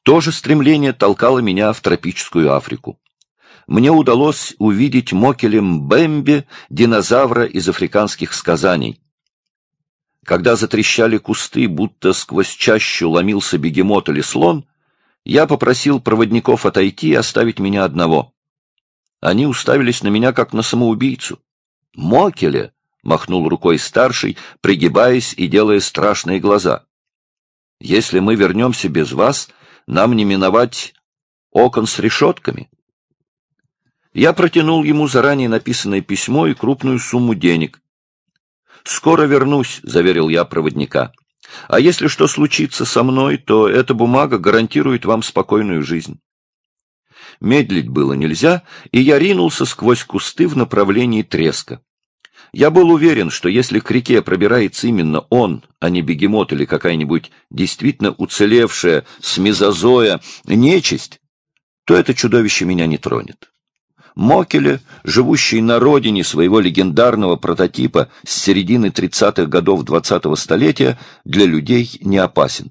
То же стремление толкало меня в тропическую Африку. Мне удалось увидеть Мокеле Мбембе, динозавра из африканских сказаний. Когда затрещали кусты, будто сквозь чащу ломился бегемот или слон, я попросил проводников отойти и оставить меня одного. Они уставились на меня, как на самоубийцу. «Мокеле!» — махнул рукой старший, пригибаясь и делая страшные глаза. «Если мы вернемся без вас, нам не миновать окон с решетками». Я протянул ему заранее написанное письмо и крупную сумму денег. «Скоро вернусь», — заверил я проводника. «А если что случится со мной, то эта бумага гарантирует вам спокойную жизнь». Медлить было нельзя, и я ринулся сквозь кусты в направлении треска. Я был уверен, что если к реке пробирается именно он, а не бегемот или какая-нибудь действительно уцелевшая с мезозоя нечисть, то это чудовище меня не тронет. Мокеле, живущий на родине своего легендарного прототипа с середины 30-х годов 20-го столетия, для людей не опасен.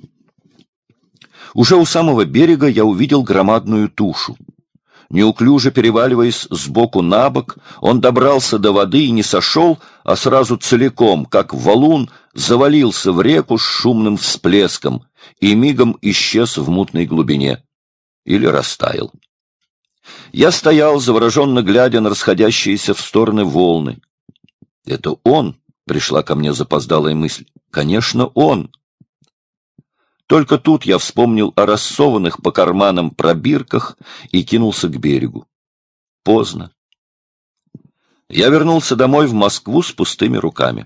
Уже у самого берега я увидел громадную тушу. Неуклюже переваливаясь сбоку на бок, он добрался до воды и не сошел, а сразу целиком, как валун, завалился в реку с шумным всплеском и мигом исчез в мутной глубине. Или растаял. Я стоял, завороженно глядя на расходящиеся в стороны волны. «Это он!» — пришла ко мне запоздалая мысль. «Конечно, он!» Только тут я вспомнил о рассованных по карманам пробирках и кинулся к берегу. Поздно. Я вернулся домой в Москву с пустыми руками.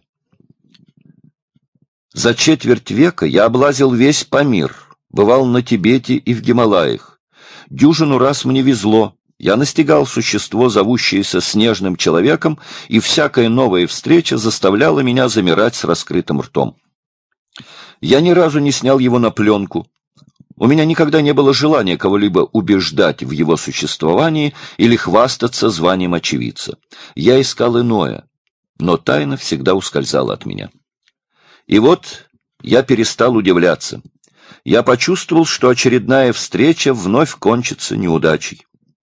За четверть века я облазил весь Памир, бывал на Тибете и в Гималаях. Дюжину раз мне везло. Я настигал существо, зовущееся снежным человеком, и всякая новая встреча заставляла меня замирать с раскрытым ртом. Я ни разу не снял его на пленку. У меня никогда не было желания кого-либо убеждать в его существовании или хвастаться званием очевидца. Я искал иное, но тайна всегда ускользала от меня. И вот я перестал удивляться. Я почувствовал, что очередная встреча вновь кончится неудачей.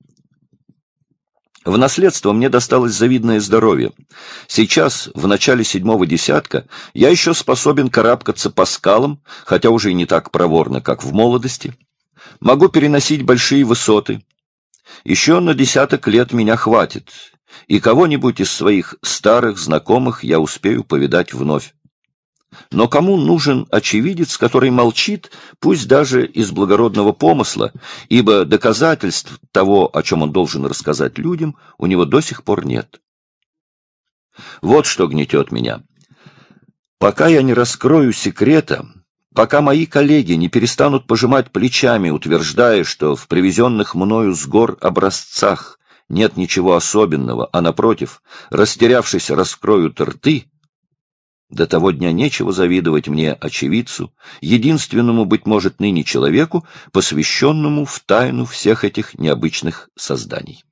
В наследство мне досталось завидное здоровье. Сейчас, в начале 7-го десятка, я еще способен карабкаться по скалам, хотя уже и не так проворно, как в молодости. Могу переносить большие высоты. Еще на 10 лет меня хватит, и кого-нибудь из своих старых знакомых я успею повидать вновь. Но кому нужен очевидец, который молчит, пусть даже из благородного помысла, ибо доказательств того, о чем он должен рассказать людям, у него до сих пор нет. Вот что гнетет меня. Пока я не раскрою секрета, пока мои коллеги не перестанут пожимать плечами, утверждая, что в привезенных мною с гор образцах нет ничего особенного, а, напротив, растерявшись, раскроют рты, до того дня нечего завидовать мне, очевидцу, единственному, быть может, ныне человеку, посвященному в тайну всех этих необычных созданий.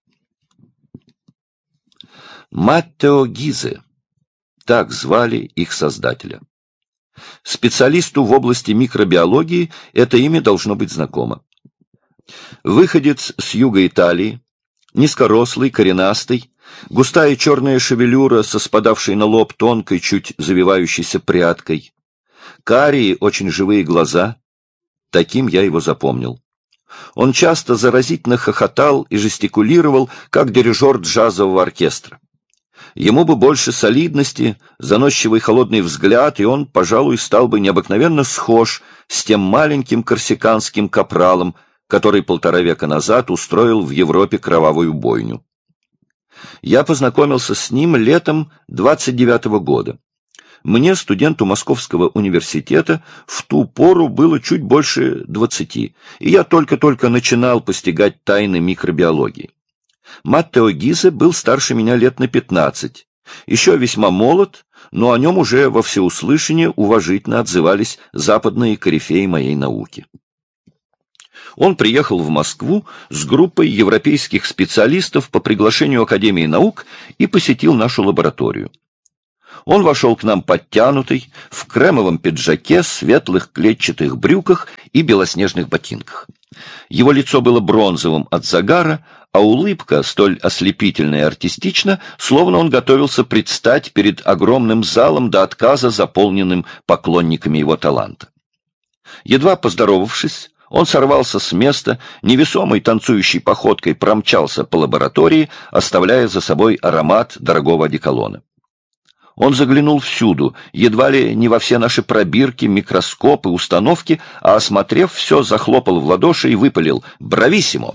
Маттео Гизе, так звали их создателя. Специалисту в области микробиологии это имя должно быть знакомо. Выходец с юга Италии, низкорослый, коренастый, густая черная шевелюра со спадавшей на лоб тонкой, чуть завивающейся прядкой. Карие, очень живые глаза. Таким я его запомнил. Он часто заразительно хохотал и жестикулировал, как дирижер джазового оркестра. Ему бы больше солидности, заносчивый холодный взгляд, и он, пожалуй, стал бы необыкновенно схож с тем маленьким корсиканским капралом, который 1,5 века назад устроил в Европе кровавую бойню. Я познакомился с ним летом 29-го года. Мне, студенту Московского университета, в ту пору было чуть больше 20, и я только-только начинал постигать тайны микробиологии. Маттео Гизе был старше меня лет на 15, еще весьма молод, но о нем уже во всеуслышание уважительно отзывались западные корифеи моей науки. Он приехал в Москву с группой европейских специалистов по приглашению Академии наук и посетил нашу лабораторию. Он вошел к нам подтянутый, в кремовом пиджаке, светлых клетчатых брюках и белоснежных ботинках. Его лицо было бронзовым от загара, а улыбка, столь ослепительна и артистична, словно он готовился предстать перед огромным залом до отказа, заполненным поклонниками его таланта. Едва поздоровавшись, он сорвался с места, невесомой танцующей походкой промчался по лаборатории, оставляя за собой аромат дорогого одеколона. Он заглянул всюду, едва ли не во все наши пробирки, микроскопы, установки, а, осмотрев все, захлопал в ладоши и выпалил «Брависсимо!».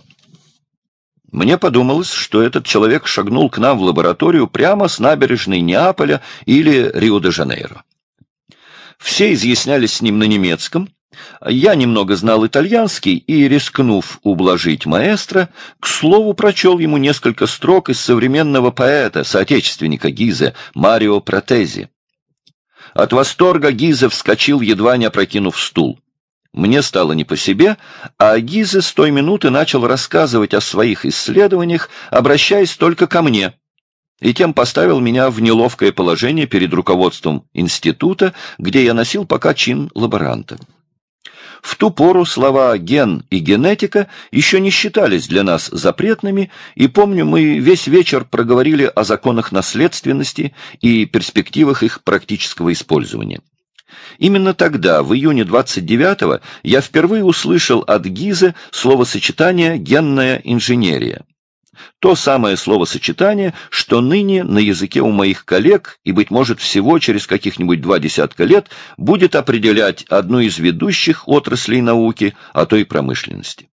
Мне подумалось, что этот человек шагнул к нам в лабораторию прямо с набережной Неаполя или Рио-де-Жанейро. Все изъяснялись с ним на немецком. Я немного знал итальянский и, рискнув ублажить маэстро, к слову, прочел ему несколько строк из современного поэта, соотечественника Гизе, Марио Протези. От восторга Гизе вскочил, едва не опрокинув стул. Мне стало не по себе, а Гизе с той минуты начал рассказывать о своих исследованиях, обращаясь только ко мне, и тем поставил меня в неловкое положение перед руководством института, где я носил пока чин лаборанта. В ту пору слова «ген» и «генетика» еще не считались для нас запретными, и, помню, мы весь вечер проговорили о законах наследственности и перспективах их практического использования. Именно тогда, в июне 29-го, я впервые услышал от Гизе словосочетание «генная инженерия». То самое словосочетание, что ныне на языке у моих коллег и, быть может, всего через каких-нибудь 20 лет будет определять одну из ведущих отраслей науки, а то и промышленности.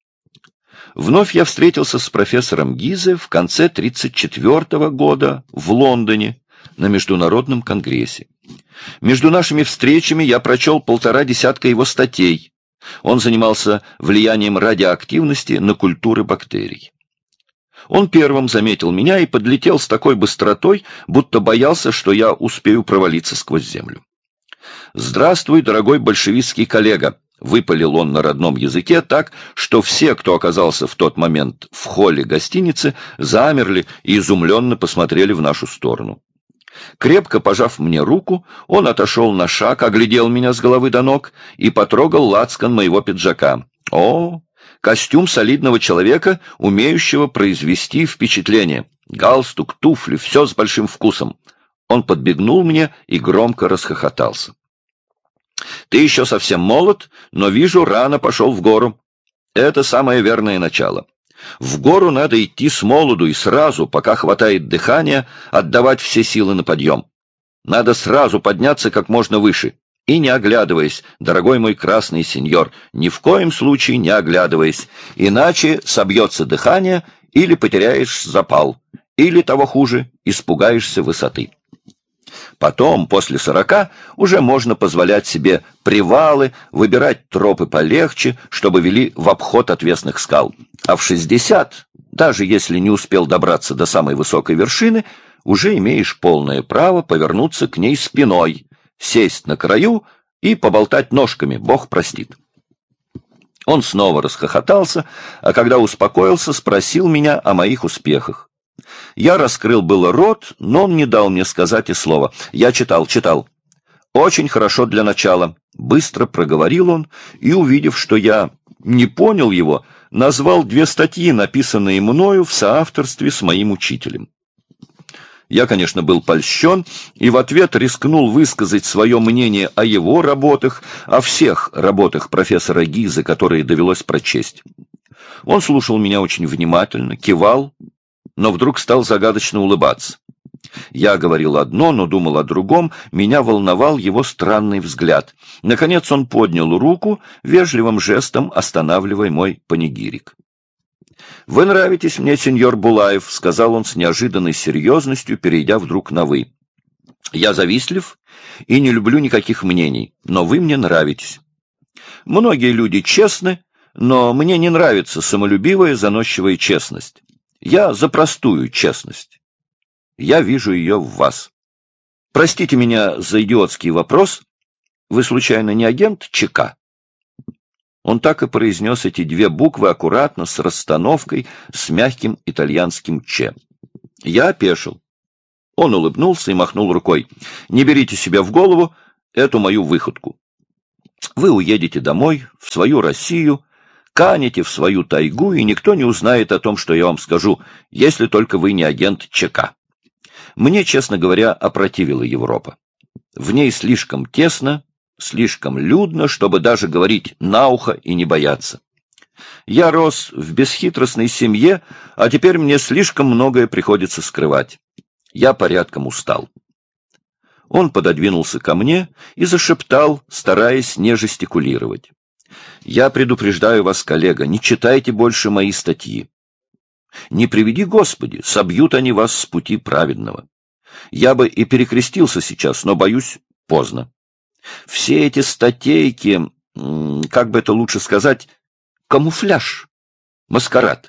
Вновь я встретился с профессором Гизе в конце 1934 года в Лондоне на Международном конгрессе. Между нашими встречами я прочел 1,5 его статей. Он занимался влиянием радиоактивности на культуры бактерий. Он первым заметил меня и подлетел с такой быстротой, будто боялся, что я успею провалиться сквозь землю. «Здравствуй, дорогой большевистский коллега!» — выпалил он на родном языке так, что все, кто оказался в тот момент в холле гостиницы, замерли и изумленно посмотрели в нашу сторону. Крепко пожав мне руку, он отошел на шаг, оглядел меня с головы до ног и потрогал лацкан моего пиджака. «О, костюм солидного человека, умеющего произвести впечатление. Галстук, туфли, все с большим вкусом». Он подбегнул мне и громко расхохотался. «Ты еще совсем молод, но, вижу, рано пошел в гору. Это самое верное начало. В гору надо идти с молоду и сразу, пока хватает дыхания, отдавать все силы на подъем. Надо сразу подняться как можно выше. И не оглядываясь, дорогой мой красный сеньор, ни в коем случае не оглядываясь, иначе собьется дыхание или потеряешь запал, или, того хуже, испугаешься высоты. Потом, после 40, уже можно позволять себе привалы, выбирать тропы полегче, чтобы вели в обход отвесных скал. А в 60, даже если не успел добраться до самой высокой вершины, уже имеешь полное право повернуться к ней спиной, сесть на краю и поболтать ножками, Бог простит. Он снова расхохотался, а когда успокоился, спросил меня о моих успехах. Я раскрыл было рот, но он не дал мне сказать и слова. Я читал. Очень хорошо для начала. Быстро проговорил он, и, увидев, что я не понял его, назвал 2 статьи, написанные мною в соавторстве с моим учителем. Я, конечно, был польщен, и в ответ рискнул высказать свое мнение о его работах, о всех работах профессора Гизе, которые довелось прочесть. Он слушал меня очень внимательно, кивал, но вдруг стал загадочно улыбаться. Я говорил одно, но думал о другом, меня волновал его странный взгляд. Наконец он поднял руку, вежливым жестом останавливая мой панигирик. «Вы нравитесь мне, сеньор Булаев», — сказал он с неожиданной серьезностью, перейдя вдруг на «вы». «Я завистлив и не люблю никаких мнений, но вы мне нравитесь. Многие люди честны, но мне не нравится самолюбивая, заносчивая честность. Я за простую честность. Я вижу ее в вас. Простите меня за идиотский вопрос. Вы, случайно, не агент ЧК?» Он так и произнес эти 2 буквы аккуратно, с расстановкой, с мягким итальянским «ч». Я опешил. Он улыбнулся и махнул рукой. «Не берите себя в голову эту мою выходку. Вы уедете домой, в свою Россию, канете в свою тайгу, и никто не узнает о том, что я вам скажу, если только вы не агент ЧК. Мне, честно говоря, опротивила Европа. В ней слишком тесно, слишком людно, чтобы даже говорить на ухо и не бояться. Я рос в бесхитростной семье, а теперь мне слишком многое приходится скрывать. Я порядком устал». Он пододвинулся ко мне и зашептал, стараясь не жестикулировать. «Я предупреждаю вас, коллега, не читайте больше мои статьи. Не приведи Господи, собьют они вас с пути праведного. Я бы и перекрестился сейчас, но, боюсь, поздно. Все эти статейки, как бы это лучше сказать, камуфляж, маскарад».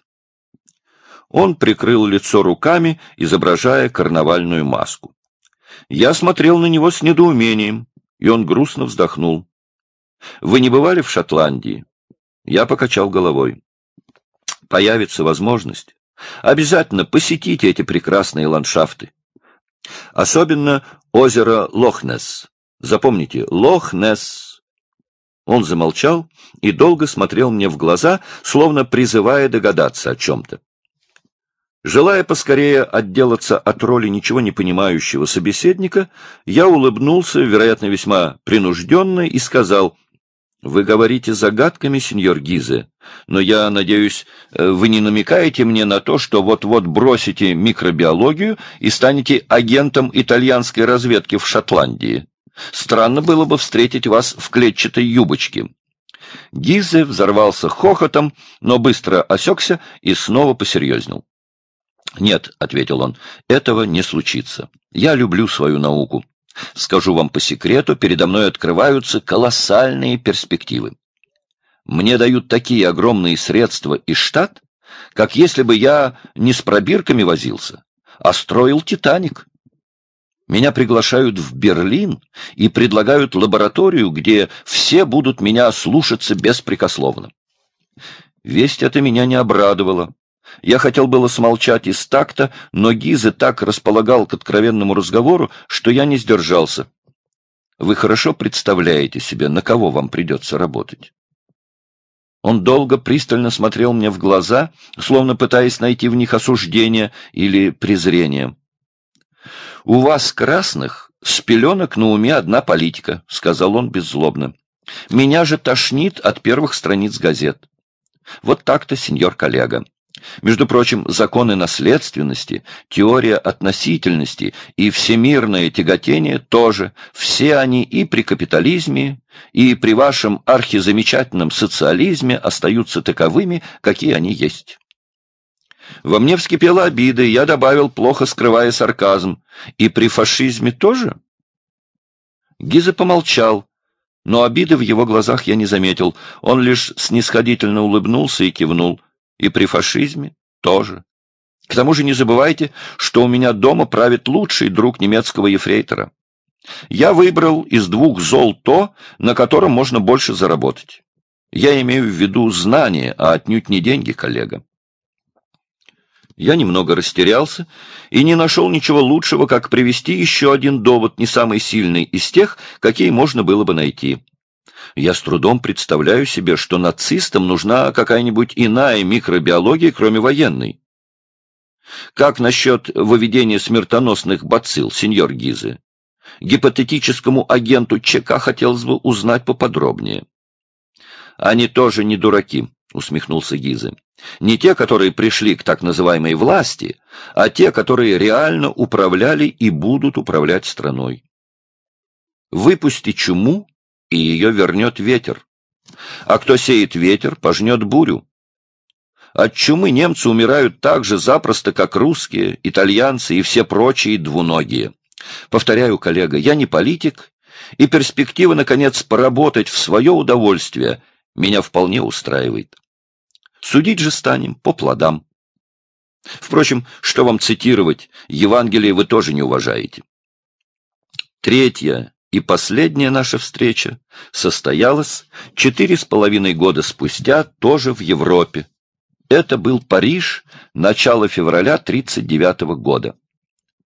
Он прикрыл лицо руками, изображая карнавальную маску. Я смотрел на него с недоумением, и он грустно вздохнул. «Вы не бывали в Шотландии?» Я покачал головой. «Появится возможность. Обязательно посетите эти прекрасные ландшафты. Особенно озеро Лох-Несс. Запомните, Лох-Несс». Он замолчал и долго смотрел мне в глаза, словно призывая догадаться о чем-то. Желая поскорее отделаться от роли ничего не понимающего собеседника, я улыбнулся, вероятно, весьма принужденно, и сказал: «Вы говорите загадками, сеньор Гизе, но я надеюсь, вы не намекаете мне на то, что вот-вот бросите микробиологию и станете агентом итальянской разведки в Шотландии. Странно было бы встретить вас в клетчатой юбочке». Гизе взорвался хохотом, но быстро осекся и снова посерьезнел. «Нет», — ответил он, — «этого не случится. Я люблю свою науку. Скажу вам по секрету, передо мной открываются колоссальные перспективы. Мне дают такие огромные средства и штат, как если бы я не с пробирками возился, а строил «Титаник». Меня приглашают в Берлин и предлагают лабораторию, где все будут меня слушаться беспрекословно. Весть эта меня не обрадовала. Я хотел было смолчать из такта, но Гизе так располагал к откровенному разговору, что я не сдержался. «Вы хорошо представляете себе, на кого вам придется работать?» Он долго пристально смотрел мне в глаза, словно пытаясь найти в них осуждение или презрение. «У вас, красных, с пеленок на уме одна политика», — сказал он беззлобно. «Меня же тошнит от первых страниц газет. Вот так-то, сеньор коллега. Между прочим, законы наследственности, теория относительности и всемирное тяготение тоже, все они и при капитализме, и при вашем архизамечательном социализме остаются таковыми, какие они есть. Во мне вскипела обида, и я добавил, плохо скрывая сарказм, и при фашизме тоже?» Гизе помолчал, но обиды в его глазах я не заметил, он лишь снисходительно улыбнулся и кивнул. «И при фашизме тоже. К тому же не забывайте, что у меня дома правит лучший друг немецкого ефрейтора. Я выбрал из двух зол то, на котором можно больше заработать. Я имею в виду знания, а отнюдь не деньги, коллега». Я немного растерялся и не нашел ничего лучшего, как привести еще один довод, не самый сильный из тех, какие можно было бы найти. Я с трудом представляю себе, что нацистам нужна какая-нибудь иная микробиология, кроме военной. Как насчет выведения смертоносных бацилл, сеньор Гизе? Гипотетическому агенту ЧК хотелось бы узнать поподробнее. «Они тоже не дураки», — усмехнулся Гизе. «Не те, которые пришли к так называемой власти, а те, которые реально управляли и будут управлять страной. Выпусти чуму, и ее вернет ветер. А кто сеет ветер, пожнет бурю. От чумы немцы умирают так же запросто, как русские, итальянцы и все прочие двуногие. Повторяю, коллега, я не политик, и перспектива, наконец, поработать в свое удовольствие меня вполне устраивает. Судить же станем по плодам. Впрочем, что вам цитировать, Евангелие вы тоже не уважаете». Третья и последняя наша встреча состоялась 4,5 года спустя, тоже в Европе. Это был Париж, начало февраля 1939 года.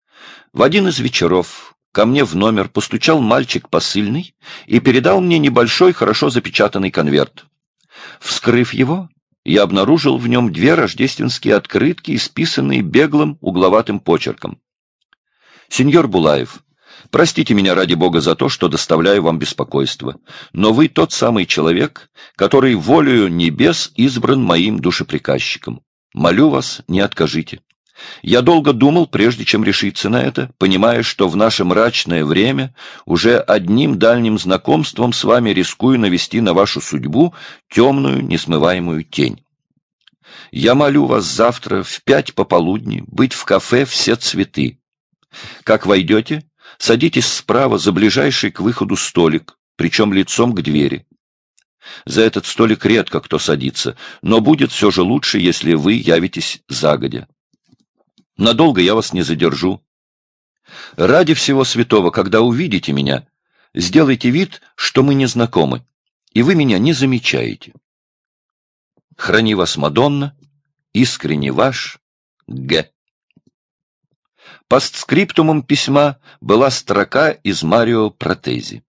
В один из вечеров ко мне в номер постучал мальчик посыльный и передал мне небольшой, хорошо запечатанный конверт. Вскрыв его, я обнаружил в нем 2 рождественские открытки, исписанные беглым угловатым почерком. «Сеньор Булаев, простите меня ради Бога за то, что доставляю вам беспокойство, но вы тот самый человек, который волею небес избран моим душеприказчиком. Молю вас, не откажите. Я долго думал, прежде чем решиться на это, понимая, что в наше мрачное время уже одним дальним знакомством с вами рискую навести на вашу судьбу темную, несмываемую тень. Я молю вас завтра в 5 пополудни быть в кафе «Все цветы». Как войдете, садитесь справа за ближайший к выходу столик, причем лицом к двери. За этот столик редко кто садится, но будет все же лучше, если вы явитесь загодя. Надолго я вас не задержу. Ради всего святого, когда увидите меня, сделайте вид, что мы не знакомы, и вы меня не замечаете. Храни вас Мадонна, искренне ваш, Г. Постскриптумом письма была строка из Марио Протези.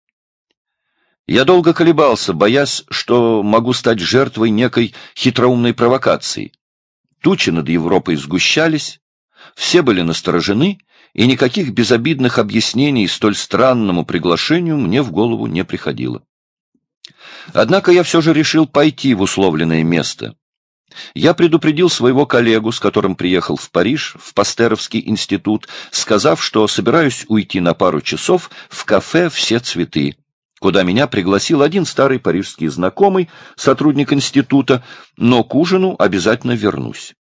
Я долго колебался, боясь, что могу стать жертвой некой хитроумной провокации. Тучи над Европой сгущались, все были насторожены, и никаких безобидных объяснений столь странному приглашению мне в голову не приходило. Однако я все же решил пойти в условленное место. Я предупредил своего коллегу, с которым приехал в Париж, в Пастеровский институт, сказав, что собираюсь уйти на пару часов в кафе «Все цветы», куда меня пригласил один старый парижский знакомый, сотрудник института, но к ужину обязательно вернусь.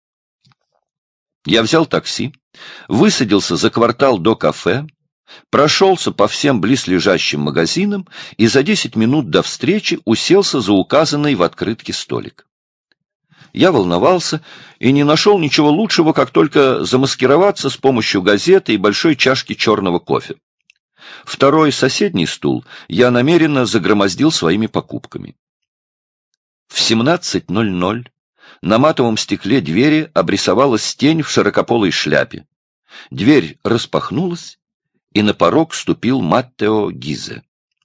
Я взял такси, высадился за квартал до кафе, прошелся по всем близлежащим магазинам и за 10 минут до встречи уселся за указанный в открытке столик. Я волновался и не нашел ничего лучшего, как только замаскироваться с помощью газеты и большой чашки черного кофе. Второй соседний стул я намеренно загромоздил своими покупками. В 17:00 на матовом стекле двери обрисовалась тень в широкополой шляпе. Дверь распахнулась, и на порог ступил Маттео Гизе.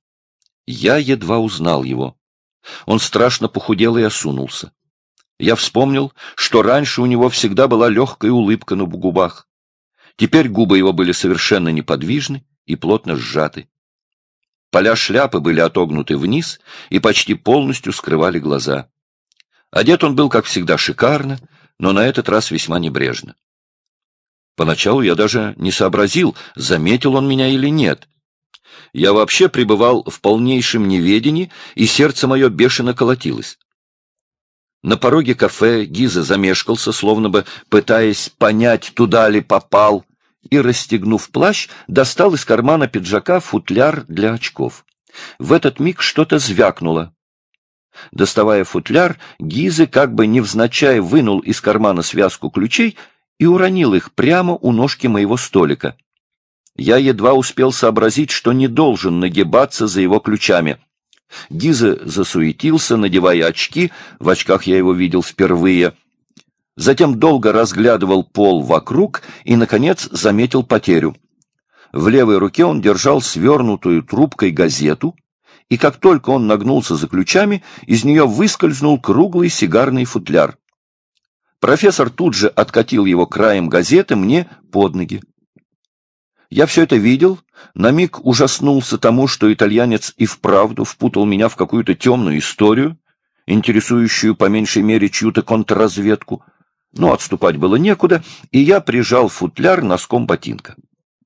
Я едва узнал его. Он страшно похудел и осунулся. Я вспомнил, что раньше у него всегда была легкая улыбка на губах. Теперь губы его были совершенно неподвижны и плотно сжаты. Поля шляпы были отогнуты вниз и почти полностью скрывали глаза. Одет он был, как всегда, шикарно, но на этот раз весьма небрежно. Поначалу я даже не сообразил, заметил он меня или нет. Я вообще пребывал в полнейшем неведении, и сердце мое бешено колотилось. На пороге кафе Гизе замешкался, словно бы пытаясь понять, туда ли попал, и, расстегнув плащ, достал из кармана пиджака футляр для очков. В этот миг что-то звякнуло. Доставая футляр, Гизе как бы невзначай вынул из кармана связку ключей и уронил их прямо у ножки моего столика. Я едва успел сообразить, что не должен нагибаться за его ключами. Гизе засуетился, надевая очки, в очках я его видел впервые. Затем долго разглядывал пол вокруг и, наконец, заметил потерю. В левой руке он держал свернутую трубкой газету, и как только он нагнулся за ключами, из нее выскользнул круглый сигарный футляр. Профессор тут же откатил его краем газеты мне под ноги. Я все это видел, на миг ужаснулся тому, что итальянец и вправду впутал меня в какую-то темную историю, интересующую по меньшей мере чью-то контрразведку, но отступать было некуда, и я прижал футляр носком ботинка.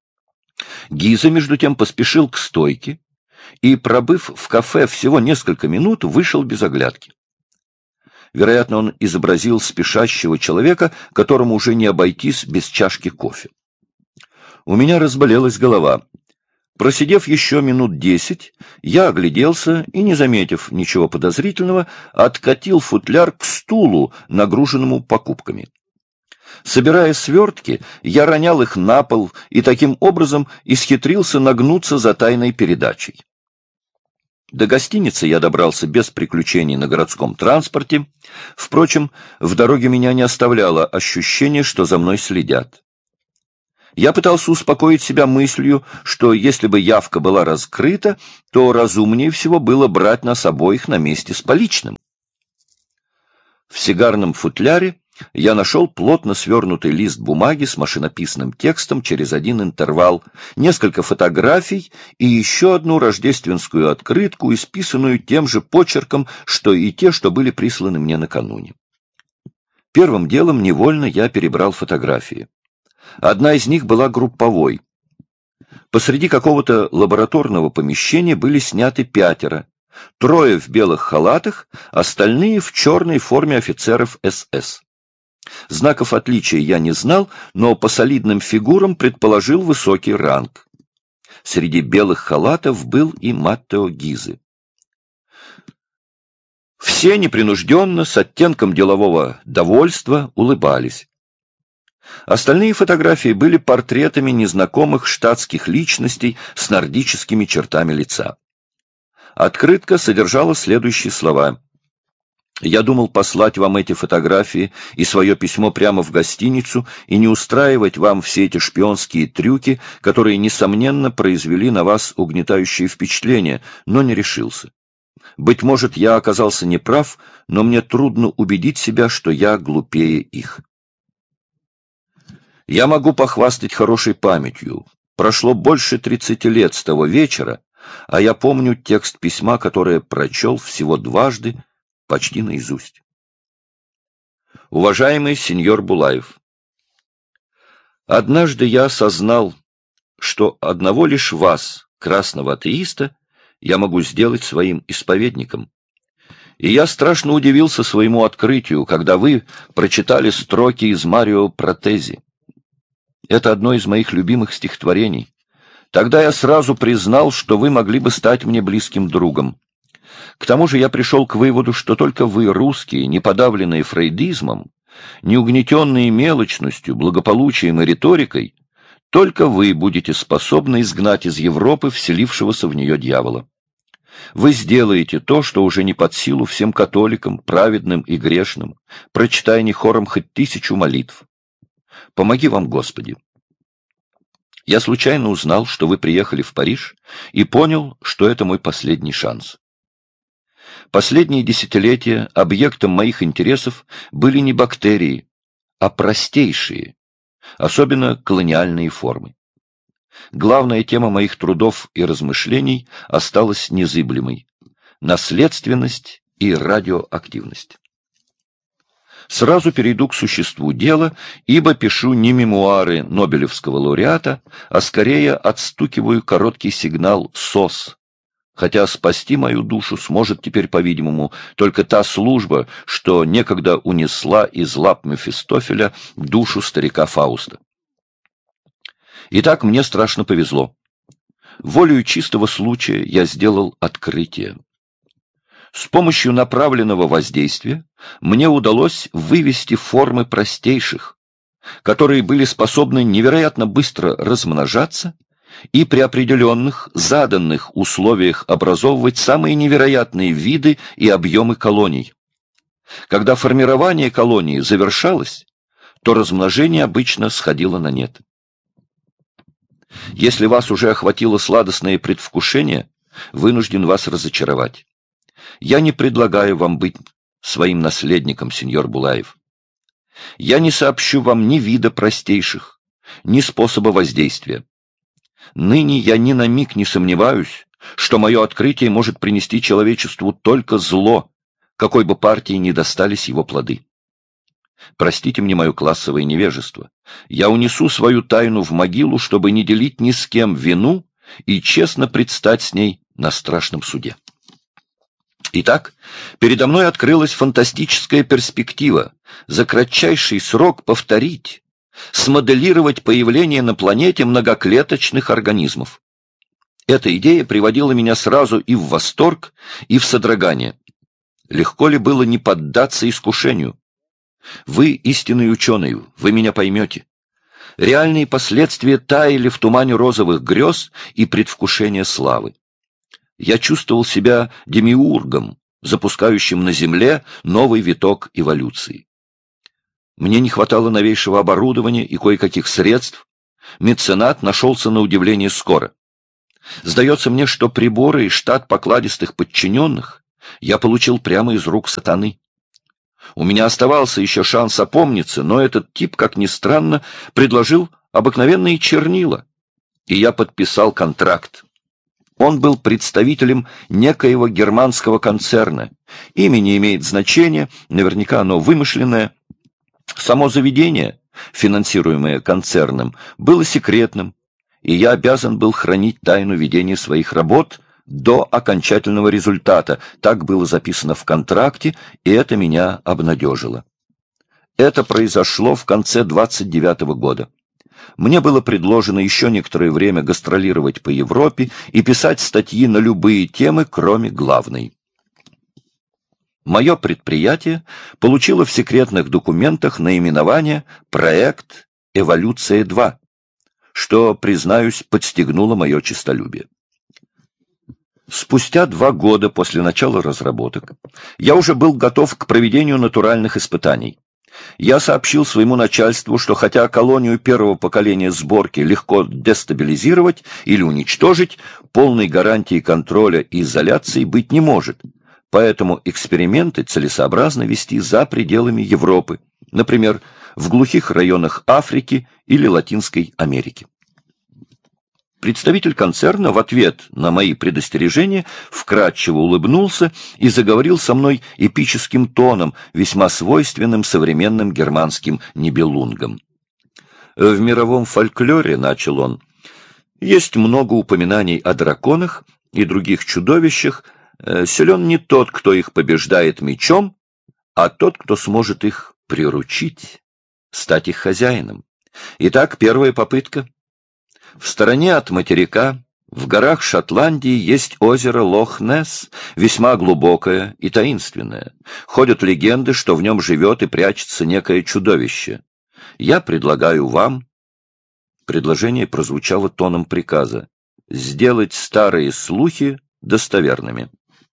Гизе, между тем, поспешил к стойке и, пробыв в кафе всего несколько минут, вышел без оглядки. Вероятно, он изобразил спешащего человека, которому уже не обойтись без чашки кофе. У меня разболелась голова. Просидев еще минут 10, я огляделся и, не заметив ничего подозрительного, откатил футляр к стулу, нагруженному покупками. Собирая свертки, я ронял их на пол и таким образом исхитрился нагнуться за тайной передачей. До гостиницы я добрался без приключений на городском транспорте. Впрочем, в дороге меня не оставляло ощущение, что за мной следят. Я пытался успокоить себя мыслью, что если бы явка была раскрыта, то разумнее всего было брать нас обоих на месте с поличным. В сигарном футляре я нашел плотно свернутый лист бумаги с машинописным текстом через один интервал, несколько фотографий и еще одну рождественскую открытку, исписанную тем же почерком, что и те, что были присланы мне накануне. Первым делом невольно я перебрал фотографии. Одна из них была групповой. Посреди какого-то лабораторного помещения были сняты 5, 3 в белых халатах, остальные в черной форме офицеров СС. Знаков отличия я не знал, но по солидным фигурам предположил высокий ранг. Среди белых халатов был и Маттео Гизы. Все непринужденно, с оттенком делового довольства, улыбались. Остальные фотографии были портретами незнакомых штатских личностей с нордическими чертами лица. Открытка содержала следующие слова: «Я думал послать вам эти фотографии и свое письмо прямо в гостиницу и не устраивать вам все эти шпионские трюки, которые, несомненно, произвели на вас угнетающее впечатление, но не решился. Быть может, я оказался неправ, но мне трудно убедить себя, что я глупее их. Я могу похвастать хорошей памятью. Прошло больше 30 лет с того вечера, а я помню текст письма, которое прочел всего дважды, почти наизусть. Уважаемый сеньор Булаев, однажды я осознал, что одного лишь вас, красного атеиста, я могу сделать своим исповедником. И я страшно удивился своему открытию, когда вы прочитали строки из Марио Протези. Это одно из моих любимых стихотворений. Тогда я сразу признал, что вы могли бы стать мне близким другом. К тому же я пришел к выводу, что только вы, русские, не подавленные фрейдизмом, не угнетенные мелочностью, благополучием и риторикой, только вы будете способны изгнать из Европы вселившегося в нее дьявола. Вы сделаете то, что уже не под силу всем католикам, праведным и грешным, прочитая не хором хоть 1000 молитв. Помоги вам, Господи. Я случайно узнал, что вы приехали в Париж, и понял, что это мой последний шанс. Последние десятилетия объектом моих интересов были не бактерии, а простейшие, особенно колониальные формы. Главная тема моих трудов и размышлений осталась незыблемой – наследственность и радиоактивность. Сразу перейду к существу дела, ибо пишу не мемуары Нобелевского лауреата, а скорее отстукиваю короткий сигнал СОС, хотя спасти мою душу сможет теперь, по-видимому, только та служба, что некогда унесла из лап Мефистофеля душу старика Фауста. Итак, мне страшно повезло. Волею чистого случая я сделал открытие. С помощью направленного воздействия мне удалось вывести формы простейших, которые были способны невероятно быстро размножаться и при определенных, заданных условиях образовывать самые невероятные виды и объемы колоний. Когда формирование колонии завершалось, то размножение обычно сходило на нет. Если вас уже охватило сладостное предвкушение, вынужден вас разочаровать. Я не предлагаю вам быть своим наследником, сеньор Булаев. Я не сообщу вам ни вида простейших, ни способа воздействия. Ныне я ни на миг не сомневаюсь, что мое открытие может принести человечеству только зло, какой бы партии ни достались его плоды. Простите мне мое классовое невежество. Я унесу свою тайну в могилу, чтобы не делить ни с кем вину и честно предстать с ней на страшном суде. Итак, передо мной открылась фантастическая перспектива за кратчайший срок повторить, смоделировать появление на планете многоклеточных организмов. Эта идея приводила меня сразу и в восторг, и в содрогание. Легко ли было не поддаться искушению? Вы истинный ученый, вы меня поймете. Реальные последствия таяли в тумане розовых грез и предвкушения славы. Я чувствовал себя демиургом, запускающим на Земле новый виток эволюции. Мне не хватало новейшего оборудования и кое-каких средств. Меценат нашелся на удивление скоро. Сдается мне, что приборы и штат покладистых подчиненных я получил прямо из рук сатаны. У меня оставался еще шанс опомниться, но этот тип, как ни странно, предложил обыкновенные чернила, и я подписал контракт. Он был представителем некоего германского концерна. Имя не имеет значения, наверняка оно вымышленное. Само заведение, финансируемое концерном, было секретным, и я обязан был хранить тайну ведения своих работ до окончательного результата. Так было записано в контракте, и это меня обнадежило. Это произошло в конце 29-го года. Мне было предложено еще некоторое время гастролировать по Европе и писать статьи на любые темы, кроме главной. Мое предприятие получило в секретных документах наименование «Проект Эволюция-2», что, признаюсь, подстегнуло мое честолюбие. Спустя 2 года после начала разработок я уже был готов к проведению натуральных испытаний. Я сообщил своему начальству, что хотя колонию первого поколения сборки легко дестабилизировать или уничтожить, полной гарантии контроля и изоляции быть не может. Поэтому эксперименты целесообразно вести за пределами Европы, например, в глухих районах Африки или Латинской Америки. Представитель концерна в ответ на мои предостережения вкратчиво улыбнулся и заговорил со мной эпическим тоном, весьма свойственным современным германским нибелунгам. «В мировом фольклоре, — начал он, — есть много упоминаний о драконах и других чудовищах. Силен не тот, кто их побеждает мечом, а тот, кто сможет их приручить, стать их хозяином. Итак, первая попытка. В стороне от материка, в горах Шотландии, есть озеро Лох-Несс, весьма глубокое и таинственное. Ходят легенды, что в нем живет и прячется некое чудовище. Я предлагаю вам...» Предложение прозвучало тоном приказа — сделать старые слухи достоверными.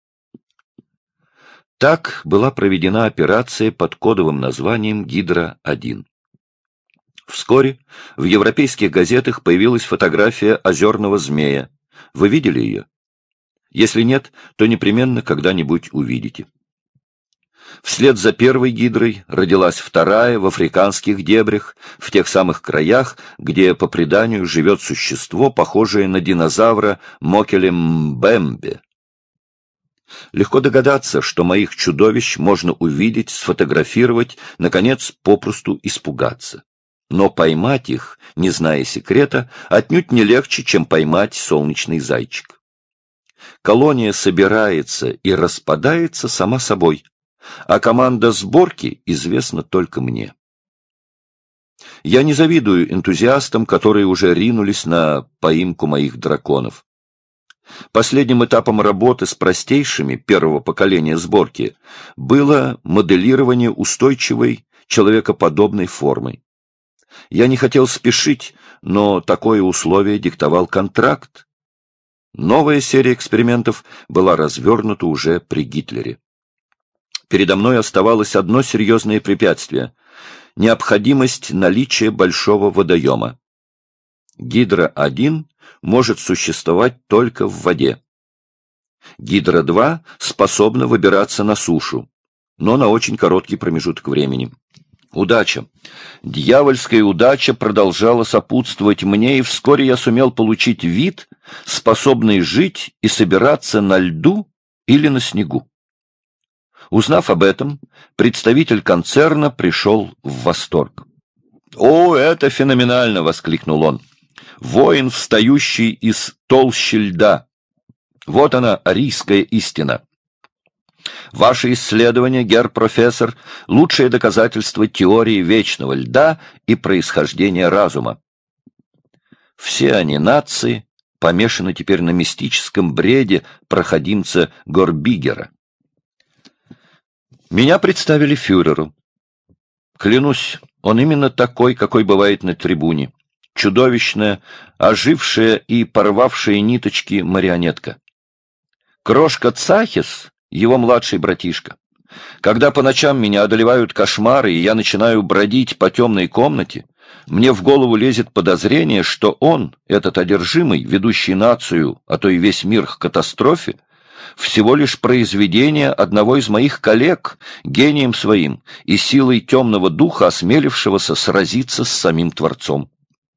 Так была проведена операция под кодовым названием «Гидра-1». Вскоре в европейских газетах появилась фотография озерного змея. Вы видели ее? Если нет, то непременно когда-нибудь увидите. Вслед за первой гидрой родилась вторая в африканских дебрях, в тех самых краях, где, по преданию, живет существо, похожее на динозавра Мокеле Мбембе. Легко догадаться, что моих чудовищ можно увидеть, сфотографировать, наконец, попросту испугаться. Но поймать их, не зная секрета, отнюдь не легче, чем поймать солнечный зайчик. Колония собирается и распадается сама собой, а команда сборки известна только мне. Я не завидую энтузиастам, которые уже ринулись на поимку моих драконов. Последним этапом работы с простейшими первого поколения сборки было моделирование устойчивой человекоподобной формы. Я не хотел спешить, но такое условие диктовал контракт. Новая серия экспериментов была развернута уже при Гитлере. Передо мной оставалось одно серьезное препятствие — необходимость наличия большого водоема. Гидра-1 может существовать только в воде. Гидра-2 способна выбираться на сушу, но на очень короткий промежуток времени. Удача. Дьявольская удача продолжала сопутствовать мне, и вскоре я сумел получить вид, способный жить и собираться на льду или на снегу. Узнав об этом, представитель концерна пришел в восторг. «О, это феноменально!» — воскликнул он. «Воин, встающий из толщи льда. Вот она, арийская истина. Ваши исследования, герр-профессор, лучшее доказательство теории вечного льда и происхождения разума. Все они, нации, помешаны теперь на мистическом бреде проходимца Горбигера. Меня представили фюреру. Клянусь, он именно такой, какой бывает на трибуне. Чудовищная, ожившая и порвавшая ниточки марионетка. Крошка Цахис — его младший братишка. Когда по ночам меня одолевают кошмары, и я начинаю бродить по темной комнате, Мне в голову лезет подозрение, что он, этот одержимый, ведущий нацию, а то и весь мир к катастрофе, всего лишь произведение одного из моих коллег, гением своим и силой темного духа, осмелившегося сразиться с самим Творцом.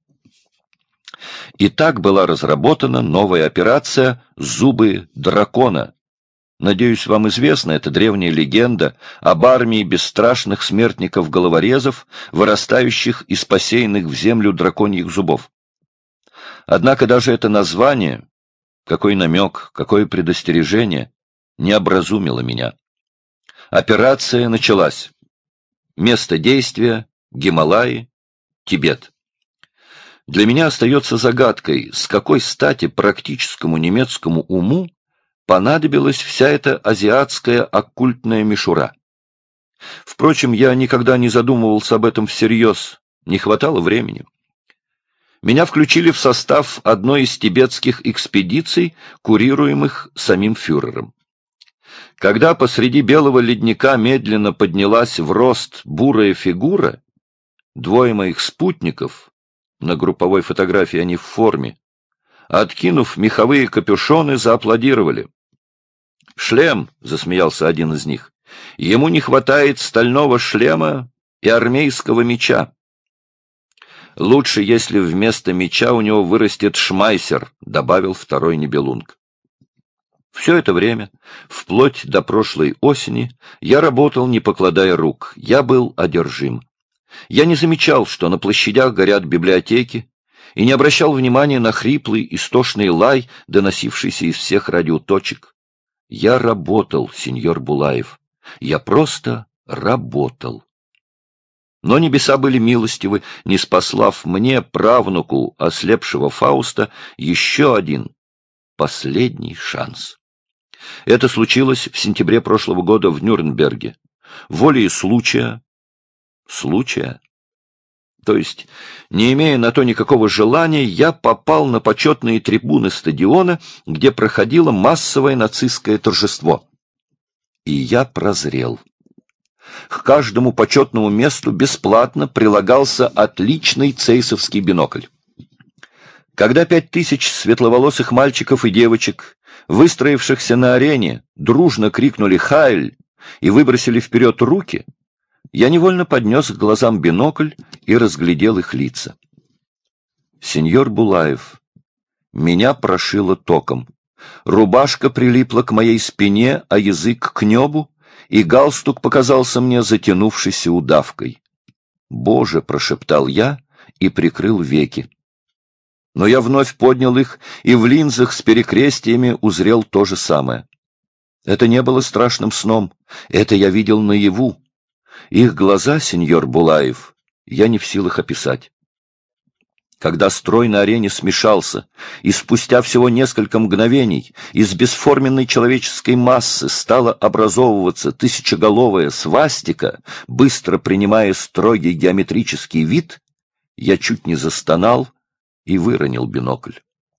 И так была разработана новая операция «Зубы дракона». Надеюсь, вам известна эта древняя легенда об армии бесстрашных смертников-головорезов, вырастающих из посеянных в землю драконьих зубов. Однако даже это название, какой намек, какое предостережение, не образумило меня. Операция началась. Место действия — Гималаи, Тибет. Для меня остается загадкой, с какой стати практическому немецкому уму понадобилась вся эта азиатская оккультная мишура. Впрочем, я никогда не задумывался об этом всерьез, не хватало времени. Меня включили в состав одной из тибетских экспедиций, курируемых самим фюрером. Когда посреди белого ледника медленно поднялась в рост бурая фигура, двое моих спутников, на групповой фотографии они в форме, откинув меховые капюшоны, зааплодировали. «Шлем!» — засмеялся один из них. «Ему не хватает стального шлема и армейского меча. Лучше, если вместо меча у него вырастет шмайсер», — добавил второй нибелунг. Все это время, вплоть до прошлой осени, я работал, не покладая рук. Я был одержим. Я не замечал, что на площадях горят библиотеки, и не обращал внимания на хриплый, истошный лай, доносившийся из всех радиоточек. Я работал, сеньор Булаев. Я просто работал. Но небеса были милостивы, ниспослав мне, правнуку ослепшего Фауста, еще один, последний шанс. Это случилось в сентябре прошлого года в Нюрнберге. Волей случая, то есть, не имея на то никакого желания, я попал на почетные трибуны стадиона, где проходило массовое нацистское торжество. И я прозрел. К каждому почетному месту бесплатно прилагался отличный цейсовский бинокль. Когда 5000 светловолосых мальчиков и девочек, выстроившихся на арене, дружно крикнули «Хайль!» и выбросили вперед руки, я невольно поднес к глазам бинокль и разглядел их лица. Сеньор Булаев, меня прошило током. Рубашка прилипла к моей спине, а язык к небу, и галстук показался мне затянувшейся удавкой. «Боже!» — прошептал я и прикрыл веки. Но я вновь поднял их, и в линзах с перекрестиями узрел то же самое. Это не было страшным сном, это я видел наяву. Их глаза, сеньор Булаев, я не в силах описать. Когда строй на арене смешался, и спустя всего несколько мгновений из бесформенной человеческой массы стала образовываться тысячеголовая свастика, быстро принимая строгий геометрический вид, я чуть не застонал и выронил бинокль.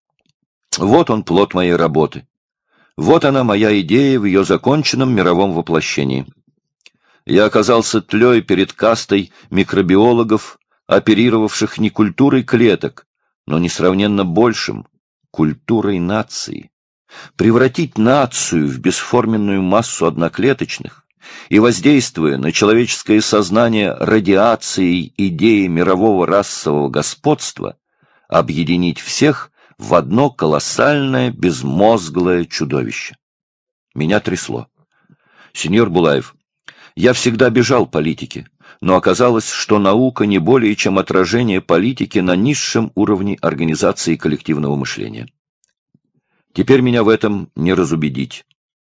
Вот он плод моей работы. Вот она моя идея в ее законченном мировом воплощении. Я оказался тлей перед кастой микробиологов, оперировавших не культурой клеток, но несравненно большим — культурой нации. Превратить нацию в бесформенную массу одноклеточных и, воздействуя на человеческое сознание радиацией идеи мирового расового господства, объединить всех в одно колоссальное безмозглое чудовище. Меня трясло. Сеньор Булаев, я всегда бежал политики, но оказалось, что наука не более чем отражение политики на низшем уровне организации коллективного мышления. Теперь меня в этом не разубедить.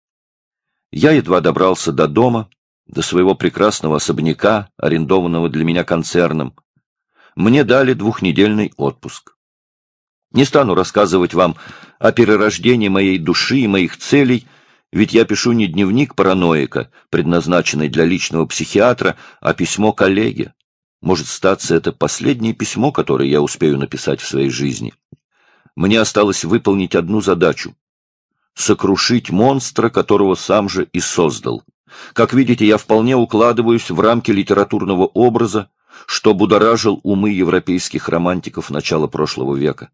Я едва добрался до дома, до своего прекрасного особняка, арендованного для меня концерном. Мне дали 2-недельный отпуск. Не стану рассказывать вам о перерождении моей души и моих целей, ведь я пишу не дневник параноика, предназначенный для личного психиатра, а письмо коллеге. Может статься, это последнее письмо, которое я успею написать в своей жизни. Мне осталось выполнить одну задачу — сокрушить монстра, которого сам же и создал. Как видите, я вполне укладываюсь в рамки литературного образа, что будоражил умы европейских романтиков начала прошлого века.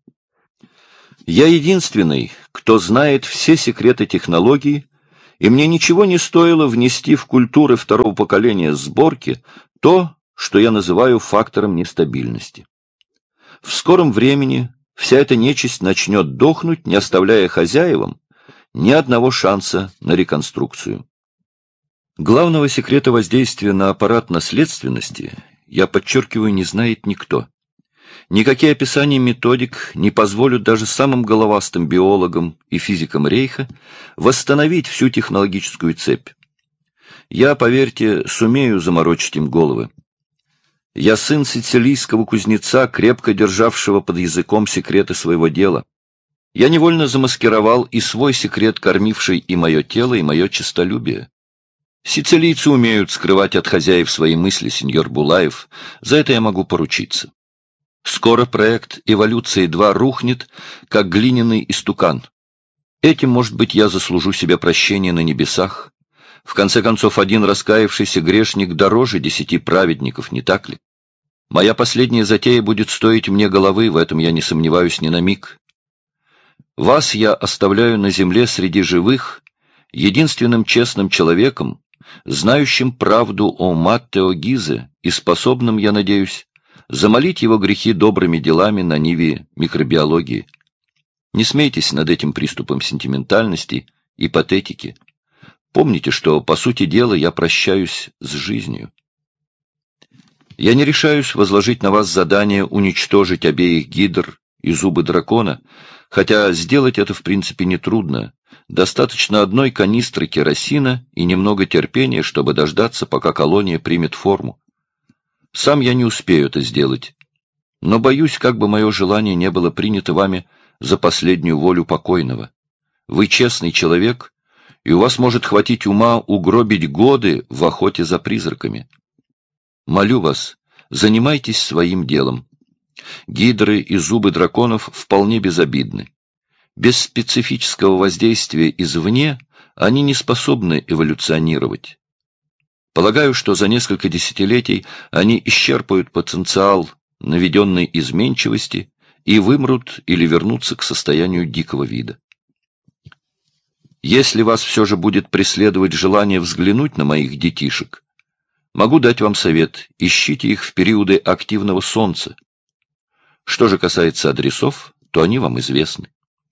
Я единственный, кто знает все секреты технологий, и мне ничего не стоило внести в культуры второго поколения сборки то, что я называю фактором нестабильности. В скором времени вся эта нечисть начнет дохнуть, не оставляя хозяевам ни одного шанса на реконструкцию. Главного секрета воздействия на аппарат наследственности, я подчеркиваю, не знает никто. Никакие описания методик не позволят даже самым головастым биологам и физикам Рейха восстановить всю технологическую цепь. Я, поверьте, сумею заморочить им головы. Я сын сицилийского кузнеца, крепко державшего под языком секреты своего дела. Я невольно замаскировал и свой секрет, кормивший и мое тело, и мое честолюбие. Сицилийцы умеют скрывать от хозяев свои мысли, сеньор Булаев, за это я могу поручиться. Скоро проект «Эволюции-2» рухнет, как глиняный истукан. Этим, может быть, я заслужу себе прощения на небесах. В конце концов, один раскаявшийся грешник дороже 10 праведников, не так ли? Моя последняя затея будет стоить мне головы, в этом я не сомневаюсь ни на миг. Вас я оставляю на земле среди живых, единственным честным человеком, знающим правду о Маттео Гизе и способным, я надеюсь, замолить его грехи добрыми делами на ниве микробиологии. Не смейтесь над этим приступом сентиментальности и патетики. Помните, что, по сути дела, я прощаюсь с жизнью. Я не решаюсь возложить на вас задание уничтожить обеих гидр и зубы дракона, хотя сделать это в принципе нетрудно. Достаточно одной канистры керосина и немного терпения, чтобы дождаться, пока колония примет форму. Сам я не успею это сделать, но боюсь, как бы мое желание не было принято вами за последнюю волю покойного. Вы честный человек, и у вас может хватить ума угробить годы в охоте за призраками. Молю вас, занимайтесь своим делом. Гидры и зубы драконов вполне безобидны. Без специфического воздействия извне они не способны эволюционировать. Полагаю, что за несколько десятилетий они исчерпают потенциал наведенной изменчивости и вымрут или вернутся к состоянию дикого вида. Если вас все же будет преследовать желание взглянуть на моих детишек, могу дать вам совет: ищите их в периоды активного солнца. Что же касается адресов, то они вам известны.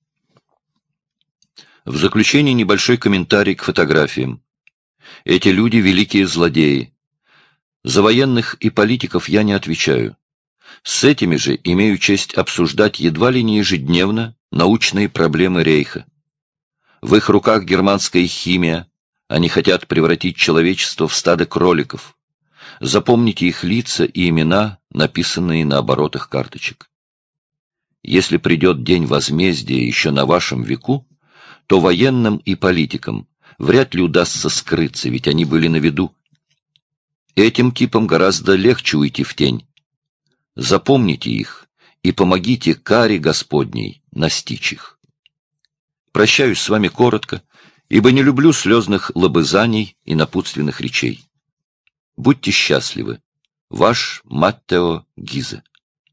В заключение небольшой комментарий к фотографиям. Эти люди — великие злодеи. За военных и политиков я не отвечаю. С этими же имею честь обсуждать едва ли не ежедневно научные проблемы Рейха. В их руках германская химия, они хотят превратить человечество в стадо кроликов. Запомните их лица и имена, написанные на оборотах карточек. Если придет день возмездия еще на вашем веку, то военным и политикам вряд ли удастся скрыться, ведь они были на виду. Этим типам гораздо легче уйти в тень. Запомните их и помогите каре Господней настичь их. Прощаюсь с вами коротко, ибо не люблю слезных лобызаний и напутственных речей. Будьте счастливы. Ваш Маттео Гизе.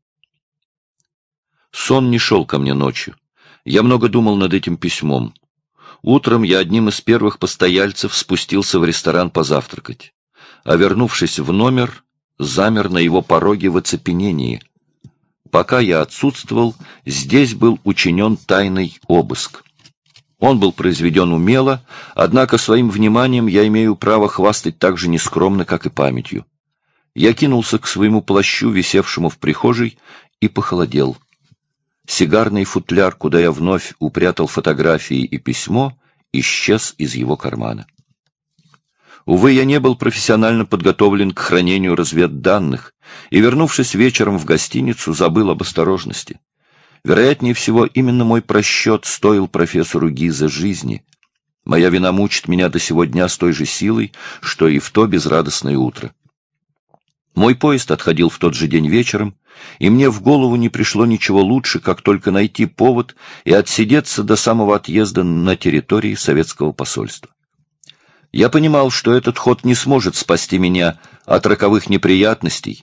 Сон не шел ко мне ночью. Я много думал над этим письмом. Утром я одним из первых постояльцев спустился в ресторан позавтракать, а вернувшись в номер, замер на его пороге в оцепенении. Пока я отсутствовал, здесь был учинен тайный обыск. Он был произведен умело, однако своим вниманием я имею право хвастать так же нескромно, как и памятью. Я кинулся к своему плащу, висевшему в прихожей, и похолодел. Сигарный футляр, куда я вновь упрятал фотографии и письмо, исчез из его кармана. Увы, я не был профессионально подготовлен к хранению разведданных и, вернувшись вечером в гостиницу, забыл об осторожности. Вероятнее всего, именно мой просчет стоил профессору Гизе жизни. Моя вина мучит меня до сего дня с той же силой, что и в то безрадостное утро. Мой поезд отходил в тот же день вечером, и мне в голову не пришло ничего лучше, как только найти повод и отсидеться до самого отъезда на территории советского посольства. Я понимал, что этот ход не сможет спасти меня от роковых неприятностей,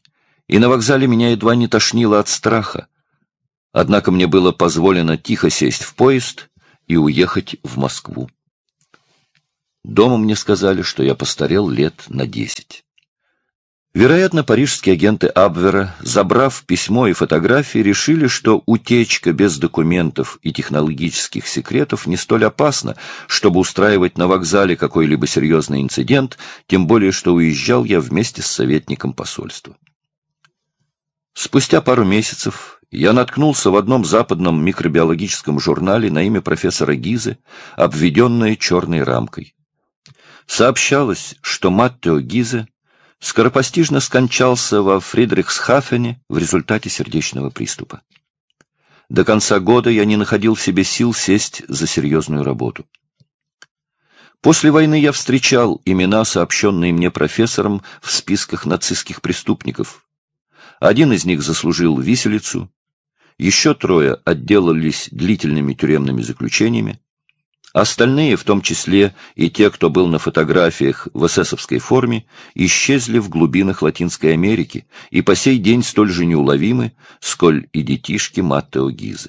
и на вокзале меня едва не тошнило от страха. Однако мне было позволено тихо сесть в поезд и уехать в Москву. Дома мне сказали, что я постарел лет на 10. Вероятно, парижские агенты Абвера, забрав письмо и фотографии, решили, что утечка без документов и технологических секретов не столь опасна, чтобы устраивать на вокзале какой-либо серьезный инцидент, тем более, что уезжал я вместе с советником посольства. Спустя пару месяцев я наткнулся в одном западном микробиологическом журнале на имя профессора Гизе, обведенное черной рамкой. Сообщалось, что Маттео Гизе скоропостижно скончался во Фридрихсхафене в результате сердечного приступа. До конца года я не находил в себе сил сесть за серьезную работу. После войны я встречал имена, сообщенные мне профессором в списках нацистских преступников. Один из них заслужил виселицу, еще 3 отделались длительными тюремными заключениями. Остальные, в том числе и те, кто был на фотографиях в эсэсовской форме, исчезли в глубинах Латинской Америки и по сей день столь же неуловимы, сколь и детишки Маттео Гизе.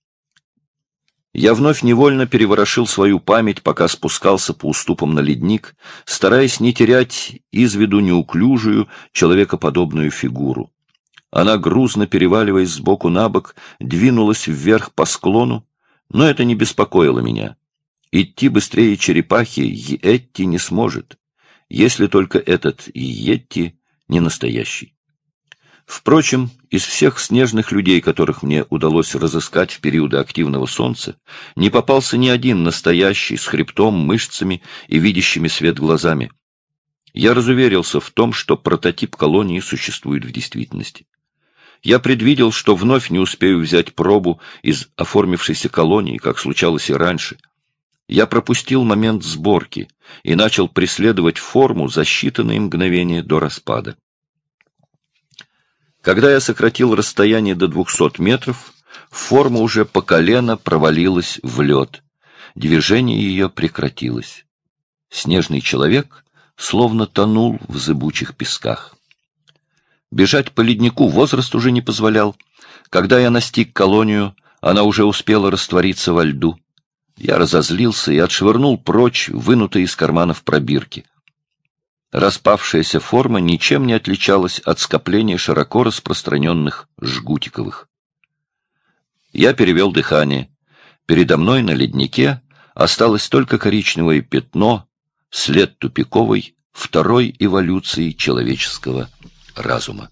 Я вновь невольно переворошил свою память, пока спускался по уступам на ледник, стараясь не терять из виду неуклюжую, человекоподобную фигуру. Она, грузно переваливаясь сбоку на бок, двинулась вверх по склону, но это не беспокоило меня. Идти быстрее черепахи Йетти не сможет, если только этот Йетти не настоящий. Впрочем, из всех снежных людей, которых мне удалось разыскать в периоды активного солнца, не попался ни один настоящий, с хребтом, мышцами и видящими свет глазами. Я разуверился в том, что прототип колонии существует в действительности. Я предвидел, что вновь не успею взять пробу из оформившейся колонии, как случалось и раньше. Я пропустил момент сборки и начал преследовать форму за считанные мгновения до распада. Когда я сократил расстояние до 200 метров, форма уже по колено провалилась в лед. Движение ее прекратилось. Снежный человек словно тонул в зыбучих песках. Бежать по леднику возраст уже не позволял. Когда я настиг колонию, она уже успела раствориться во льду. Я разозлился и отшвырнул прочь вынутые из карманов пробирки. Распавшаяся форма ничем не отличалась от скопления широко распространенных жгутиковых. Я перевел дыхание. Передо мной на леднике осталось только коричневое пятно, след тупиковой второй эволюции человеческого разума.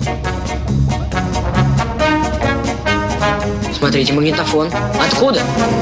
Смотрите, магнитофон. Откуда?